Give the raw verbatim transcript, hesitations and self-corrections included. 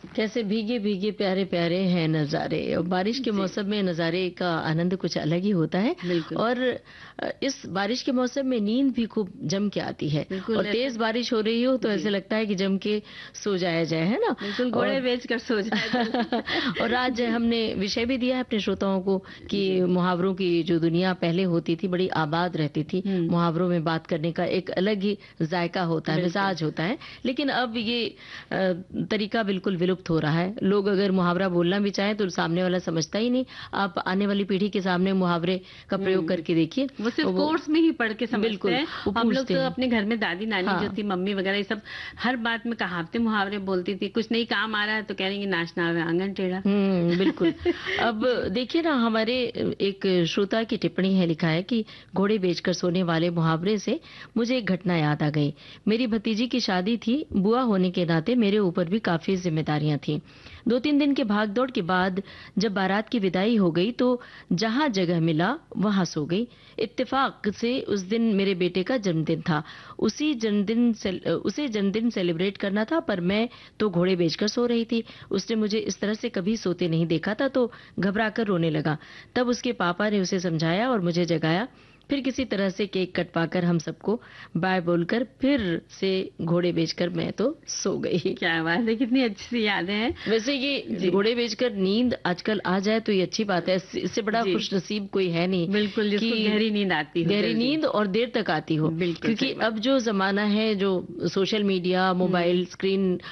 कैसे भीगे भीगे प्यारे प्यारे हैं नज़ारे, और बारिश के मौसम में नज़ारे का आनंद कुछ अलग ही होता है। बिल्कुल। और अ, इस बारिश के मौसम में नींद भी खूब जम के आती है, बिल्कुल, और ऐसा तेज बारिश हो रही हो तो जी। ऐसे लगता है कि जम के सो जाया जाए, है ना? बिल्कुल, घोड़े और बेच कर सो जाए। और आज जी। हमने विषय भी दिया है अपने श्रोताओं को कि जी। मुहावरों की जो दुनिया पहले होती थी बड़ी आबाद रहती थी। हुँ। मुहावरों में बात करने का एक अलग ही जायका होता है, बिल्कुल। मिजाज होता है। लेकिन अब ये अ, तरीका बिल्कुल विलुप्त हो रहा है। लोग अगर मुहावरा बोलना भी चाहें तो सामने वाला समझता ही नहीं। आप आने वाली पीढ़ी के सामने मुहावरे का प्रयोग हुँ। करके देखिए, वो सिर्फ तो वो कोर्स में ही पढ़ के समझते बिल्कुल, हैं। वो हम लोग पूछते तो हैं। अपने घर में दादी-नानी जो हाँ। थी, मम्मी वगैरह ये सब हर बात में कहावतें मुहावरे बोलती थी। कुछ नहीं काम आ रहा है तो कह रही हैं नाच ना आवे आंगन टेढ़ा। हुँ, बिल्कुल। अब जी। देखिए ना, हमारे एक श्रोता की टिप्पणी है, लिखा है कि घोड़े बेचकर सोने वाले मुहावरे से मुझे एक घटना याद आ गई। मेरी भतीजी की शादी थी, बुआ होने के नाते मेरे ऊपर भी काफ़ी ज़िम्मेदारियाँ थीं। दो तीन दिन के भाग-दौड़ के बाद जब बारात की विदाई हो गई तो जहाँ जगह मिला वहाँ सो गई। इत्तेफ़ाक से उस दिन मेरे बेटे का जन्मदिन था। उसी जन्मदिन सेल अ, उसे जन्मदिन सेलिब्रेट करना था, पर मैं तो घोड़े बेचकर सो रही थी। उसने मुझे इस तरह से कभी सोते नहीं देखा था तो घबरा कर रोने लगा। तब उसके पापा ने उसे समझाया और मुझे जगाया। फिर किसी तरह से केक कटवाकर हम सबको बाय बोलकर फिर से घोड़े बेचकर मैं तो सो गई। क्या बात है! कितनी अच्छी सी यादें हैं। वैसे ये जी। घोड़े बेचकर नींद आजकल आ जाए तो ये अच्छी बात है। इस इससे बड़ा जी। खुशनसीब कोई है नहीं बिल्कुल, जिसको कि गहरी नींद आती हो गहरी जल्दी। नींद और देर तक आती हो। बिल्कुल क्योंकि सही बात। अब जो ज़माना है, जो सोशल मीडिया, हुँ। Mobile, screen